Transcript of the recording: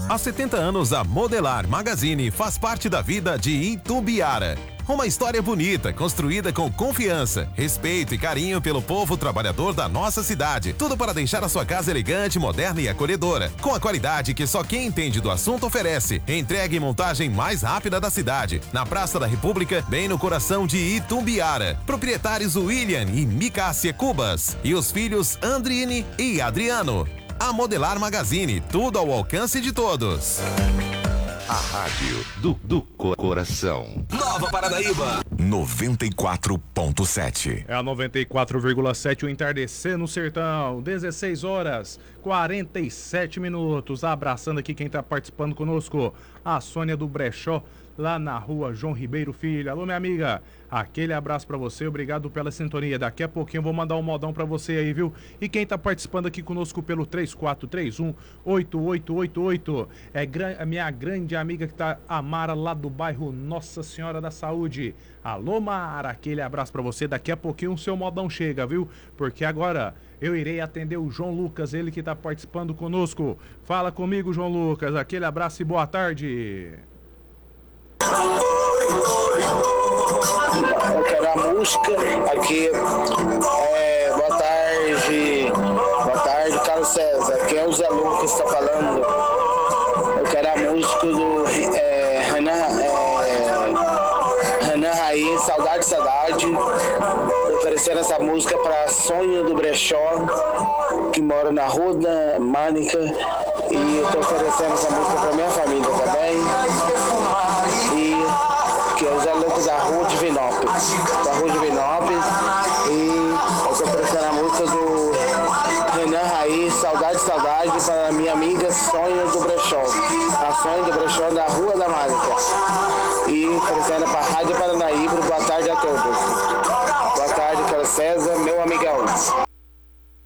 Há 70 anos, a Modelar Magazine faz parte da vida de Itumbiara. Uma história bonita, construída com confiança, respeito e carinho pelo povo trabalhador da nossa cidade. Tudo para deixar a sua casa elegante, moderna e acolhedora. Com a qualidade que só quem entende do assunto oferece. Entrega e montagem mais rápida da cidade. Na Praça da República, bem no coração de Itumbiara. Proprietários William e Micácia Cubas. E os filhos Andrine e Adriano. A Modelar Magazine, tudo ao alcance de todos. A rádio do coração. Nova Paranaíba 94.7. É a 94,7, o entardecer no sertão. 16 horas 47 minutos. Abraçando aqui quem tá participando conosco, a Sônia do Brechó, lá na rua João Ribeiro Filho. Alô, minha amiga, aquele abraço pra você, obrigado pela sintonia. Daqui a pouquinho eu vou mandar um modão pra você aí, viu? E quem tá participando aqui conosco pelo 3431-8888 é a minha grande amiga que tá, a Mara, lá do bairro Nossa Senhora da Saúde. Alô, Mara, aquele abraço pra você. Daqui a pouquinho o seu modão chega, viu? Porque agora eu irei atender o João Lucas, ele que tá participando conosco. Fala comigo, João Lucas, aquele abraço e boa tarde. Eu quero a música aqui. Boa tarde, Carlos César. Aqui é o Zé Lucas que está falando. Eu quero a música do Renan Raiz, Saudade, Saudade. Oferecendo essa música para Sônia do Brechó, que mora na Rua da Mânica. E eu estou oferecendo essa música para minha família também. E que é o Zé Lucas da Rua de Vinópolis. E eu estou oferecendo a música do Renan Raiz, Saudade, Saudade, para minha amiga Sônia do Brechó. A Sônia do Brechó da Rua da Mânica. E oferecendo para a Rádio Paranaíba. Boa tarde a todos.